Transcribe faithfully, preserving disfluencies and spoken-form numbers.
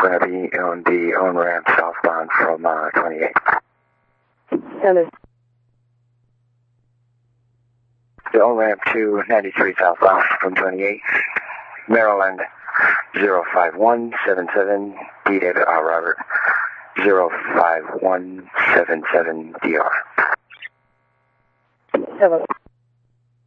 going to be on the on-ramp southbound from uh, twenty-eight. Hello. The on-ramp to ninety-three southbound from twenty-eight, Maryland zero five one seven seven, D David R. Robert, zero five one seven seven D R. Hello.